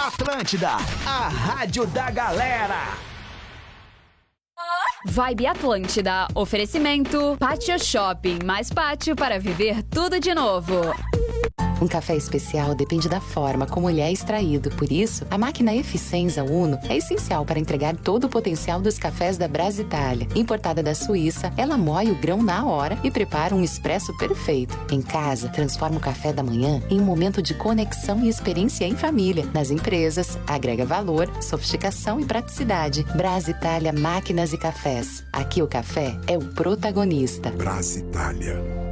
Atlântida, a rádio da galera. Vibe Atlântida. Oferecimento Pátio Shopping. Mais pátio para viver tudo de novo. Um café especial depende da forma como ele é extraído. Por isso, a máquina Eficienza Uno é essencial para entregar todo o potencial dos cafés da Brasitalia. Importada da Suíça, ela moe o grão na hora e prepara um expresso perfeito. Em casa, transforma o café da manhã em um momento de conexão e experiência em família. Nas empresas, agrega valor, sofisticação e praticidade. Brasitalia Máquinas e Cafés. Aqui o café é o protagonista. Brasitalia.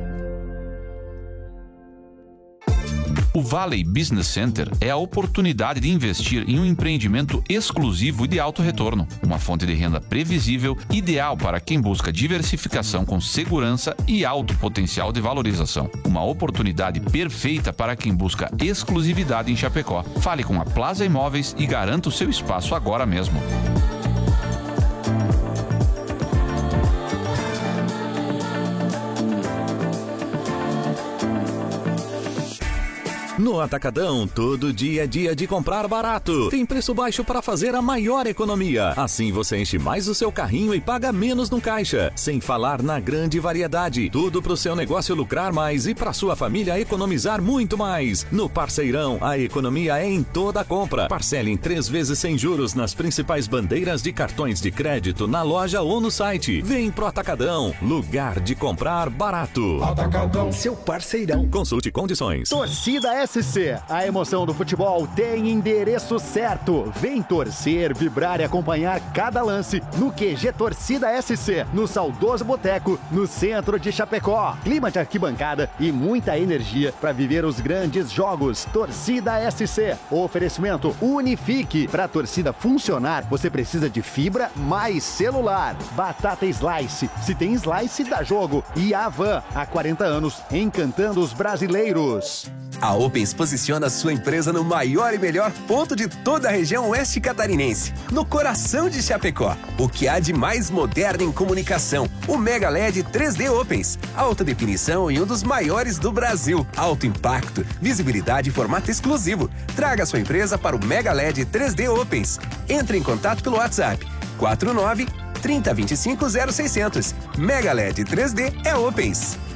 O Valley Business Center é a oportunidade de investir em um empreendimento exclusivo e de alto retorno. Uma fonte de renda previsível, ideal para quem busca diversificação com segurança e alto potencial de valorização. Uma oportunidade perfeita para quem busca exclusividade em Chapecó. Fale com a Plaza Imóveis e garanta o seu espaço agora mesmo. No Atacadão, todo dia é dia de comprar barato. Tem preço baixo para fazer a maior economia. Assim você enche mais o seu carrinho e paga menos no caixa. Sem falar na grande variedade. Tudo para o seu negócio lucrar mais e para sua família economizar muito mais. No Parceirão, a economia é em toda a compra. Parcele em 3 vezes sem juros nas principais bandeiras de cartões de crédito na loja ou no site. Vem pro Atacadão, lugar de comprar barato. Atacadão, seu parceirão. Consulte condições. Torcida SC, a emoção do futebol tem endereço certo. Vem torcer, vibrar e acompanhar cada lance no QG Torcida SC, no saudoso Boteco, no centro de Chapecó. Clima de arquibancada e muita energia para viver os grandes jogos. Torcida SC, oferecimento Unifique. Para a torcida funcionar, você precisa de fibra mais celular. Batata Slice, se tem Slice dá jogo. E Avan, há 40 anos, encantando os brasileiros. A Opens posiciona sua empresa no maior e melhor ponto de toda a região oeste catarinense, no coração de Chapecó. O que há de mais moderno em comunicação? O Mega LED 3D Opens. Alta definição e um dos maiores do Brasil. Alto impacto, visibilidade e formato exclusivo. Traga sua empresa para o Mega LED 3D Opens. Entre em contato pelo WhatsApp 49 30 25 0600. Mega LED 3D é Opens.